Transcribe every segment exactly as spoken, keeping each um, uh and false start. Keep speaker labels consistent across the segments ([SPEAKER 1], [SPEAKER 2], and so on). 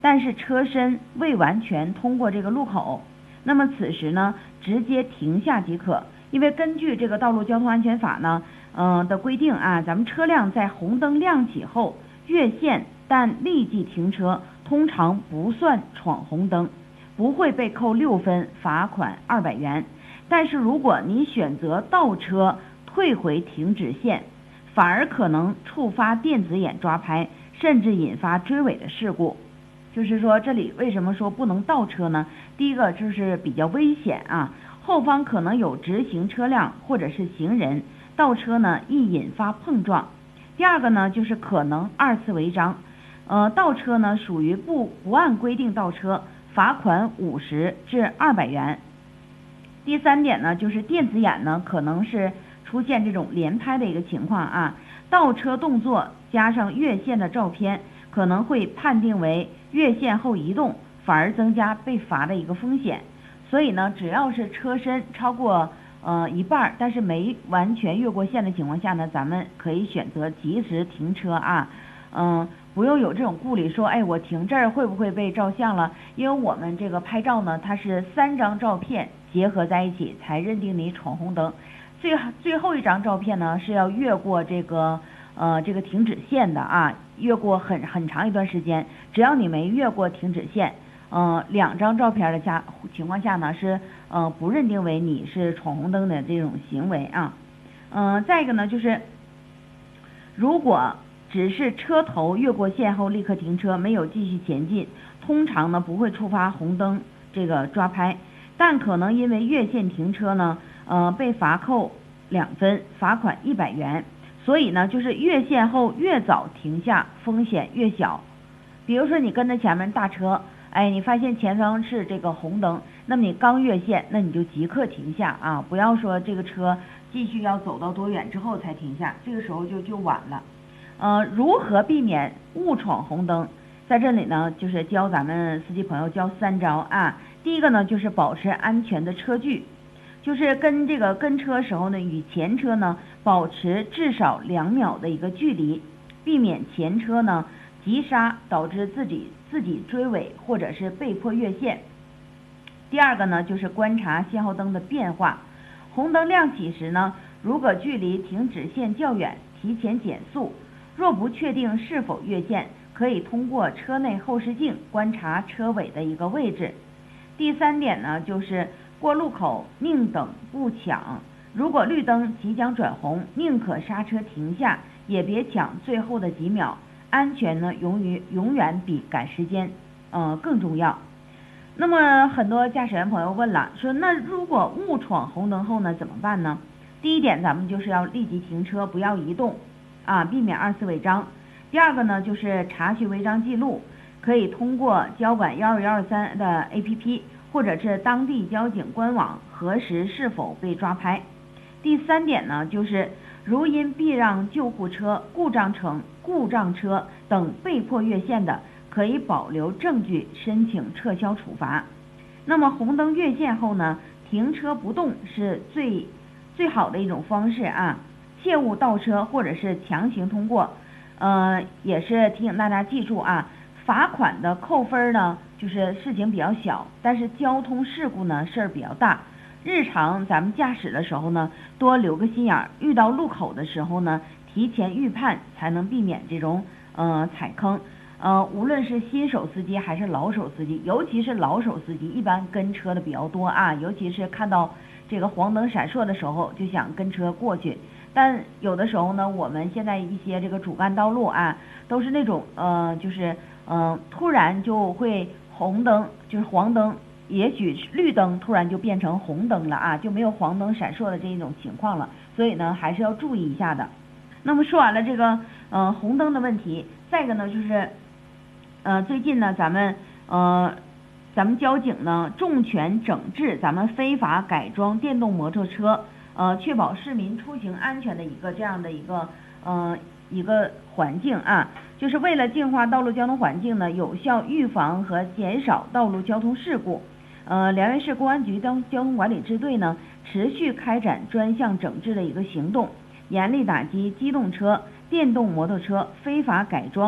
[SPEAKER 1] 但是车身未完全通过这个路口，那么此时呢，直接停下即可。因为根据这个道路交通安全法呢，嗯、呃、的规定啊，咱们车辆在红灯亮起后越线但立即停车，通常不算闯红灯，不会被扣六分，罚款二百元。但是如果你选择倒车退回停止线，反而可能触发电子眼抓拍，甚至引发追尾的事故。就是说这里为什么说不能倒车呢？第一个就是比较危险啊，后方可能有直行车辆或者是行人，倒车呢易引发碰撞。第二个呢就是可能二次违章，呃，倒车呢属于不不按规定倒车，罚款五十至二百元。第三点呢就是电子眼呢可能是出现这种连拍的一个情况啊，倒车动作加上越线的照片，可能会判定为越线后移动，反而增加被罚的一个风险。所以呢，只要是车身超过呃一半，但是没完全越过线的情况下呢，咱们可以选择及时停车啊，嗯，不用有这种顾虑，说哎我停这儿会不会被照相了？因为我们这个拍照呢，它是三张照片结合在一起才认定你闯红灯。最最后一张照片呢是要越过这个呃这个停止线的啊，越过很很长一段时间，只要你没越过停止线，呃两张照片的下情况下呢是呃不认定为你是闯红灯的这种行为啊。嗯、呃，再一个呢就是如果只是车头越过线后立刻停车，没有继续前进，通常呢不会触发红灯这个抓拍，但可能因为越线停车呢呃被罚扣两分，罚款一百元。所以呢就是越线后越早停下，风险越小。比如说你跟着前面大车，哎，你发现前方是这个红灯，那么你刚越线，那你就即刻停下啊，不要说这个车继续要走到多远之后才停下，这个时候就就晚了。呃，如何避免误闯红灯？在这里呢，就是教咱们司机朋友教三招啊。第一个呢，就是保持安全的车距，就是跟这个跟车时候呢，与前车呢保持至少两秒的一个距离，避免前车呢急刹导致自己自己追尾或者是被迫越线。第二个呢，就是观察信号灯的变化，红灯亮起时呢，如果距离停止线较远，提前减速。若不确定是否越线，可以通过车内后视镜观察车尾的一个位置。第三点呢，就是过路口宁等不抢，如果绿灯即将转红，宁可刹车停下，也别抢最后的几秒。安全呢，永远永远比赶时间呃更重要。那么很多驾驶员朋友问了，说那如果误闯红灯后呢怎么办呢？第一点，咱们就是要立即停车，不要移动啊，避免二次违章。第二个呢，就是查询违章记录，可以通过交管一二一二三的 A P P 或者是当地交警官网核实是否被抓拍。第三点呢，就是如因避让救护车、故障车、故障车等被迫越线的，可以保留证据申请撤销处罚。那么红灯越线后呢，停车不动是最最好的一种方式啊，切勿倒车或者是强行通过。呃，也是提醒大家记住啊，罚款的扣分呢，就是事情比较小，但是交通事故呢事儿比较大。日常咱们驾驶的时候呢，多留个心眼儿，遇到路口的时候呢，提前预判，才能避免这种呃踩坑。呃，无论是新手司机还是老手司机，尤其是老手司机，一般跟车的比较多啊，尤其是看到这个黄灯闪烁的时候，就想跟车过去。但有的时候呢，我们现在一些这个主干道路啊，都是那种呃，就是呃，突然就会红灯，就是黄灯，也许绿灯突然就变成红灯了啊，就没有黄灯闪烁的这一种情况了，所以呢，还是要注意一下的。那么说完了这个呃红灯的问题，再一个呢就是呃最近呢咱们呃咱们交警呢重拳整治咱们非法改装电动摩托车。呃，确保市民出行安全的一个这样的一个呃一个环境啊，就是为了净化道路交通环境呢，有效预防和减少道路交通事故。呃，辽源市公安局交交通管理支队呢，持续开展专项整治的一个行动，严厉打击机动车、电动摩托车非法改装、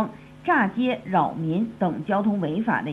[SPEAKER 1] 炸街、扰民等交通违法的